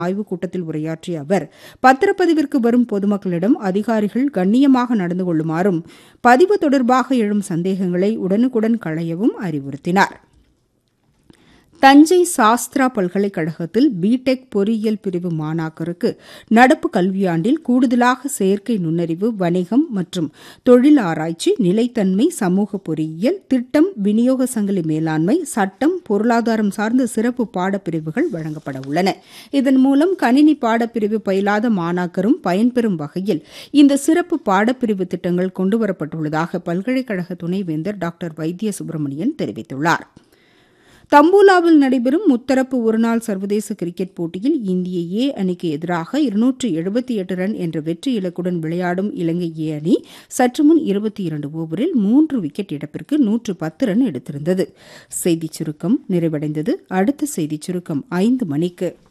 ஆய்வுக் கூட்டத்தில் உரையாற்றிய அவர், பத்திரப்பதிவிற்கு வரும் பொதுமக்களிடம் அதிகாரிகள் கண்ணியமாக நடந்து கொள்ளுமாறும், பதிவு தொடர்பாக எழும் சந்தேகங்களை உடனுக்குடன் களையவும் அறிவுறுத்தினார். தஞ்சை சாஸ்திரா பல்கலைக்கழகத்தில் பிடெக் பொறியியல் பிரிவு மாணாக்கருக்கு நடப்பு கல்வியாண்டில் கூடுதலாக செயற்கை நுண்ணறிவு, வணிகம் மற்றும் தொழில் ஆராய்ச்சி, நிலைத்தன்மை, சமூக பொறியியல், திட்டம், விநியோக சங்கிலி மேலாண்மை, சட்டம், பொருளாதாரம் சார்ந்த சிறப்பு பாடப்பிரிவுகள் வழங்கப்பட உள்ளன. இதன் மூலம் கணினி பாடப்பிரிவு பயிலாத மாணாக்கரும் பயன்பெறும் வகையில் இந்த சிறப்பு பாடப்பிரிவு திட்டங்கள் கொண்டுவரப்பட்டுள்ளதாக பல்கலைக்கழக துணைவேந்தர் டாக்டர் வைத்திய சுப்பிரமணியன் தெரிவித்துள்ளார். தம்பூலாவில் நடைபெறும் முத்தரப்பு ஒருநாள் சர்வதேச கிரிக்கெட் போட்டியில் இந்திய ஏ அணிக்கு எதிராக 278 ரன் என்ற வெற்றி இலக்குடன் விளையாடும் இலங்கை ஏ அணி சற்றுமுன் 22 ஓவரில் 3 விக்கெட் இழப்பிற்கு 110 ரன் எடுத்திருந்தது. செய்திச் சுருக்கம் நிறைவடைந்தது. அடுத்த செய்திச் சுருக்கம் 5 மணிக்கு.